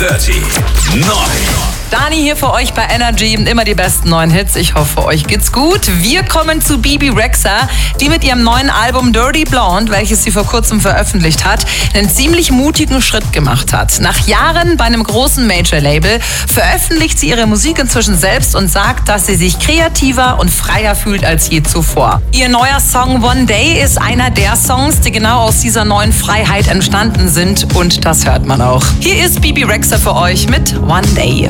Dirty Neu. Dani hier für euch bei Energy. Immer die besten neuen Hits. Ich hoffe, euch geht's gut. Wir kommen zu Bebe Rexha, die mit ihrem neuen Album Dirty Blonde, welches sie vor kurzem veröffentlicht hat, einen ziemlich mutigen Schritt gemacht hat. Nach Jahren bei einem großen Major-Label veröffentlicht sie ihre Musik inzwischen selbst und sagt, dass sie sich kreativer und freier fühlt als je zuvor. Ihr neuer Song One Day ist einer der Songs, die genau aus dieser neuen Freiheit entstanden sind, und das hört man auch. Hier ist Bebe Rexha für euch mit One Day.